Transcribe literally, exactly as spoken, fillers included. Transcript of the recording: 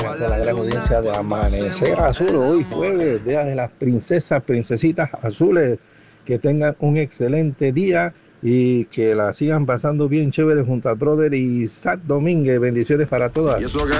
a toda la gran audiencia de Amanecer Azul, hoy jueves, Día de las Princesas, Princesitas Azules, que tengan un excelente día y que la sigan pasando bien chévere junto a Brother y Isaac Domínguez, bendiciones para Y todas. eso que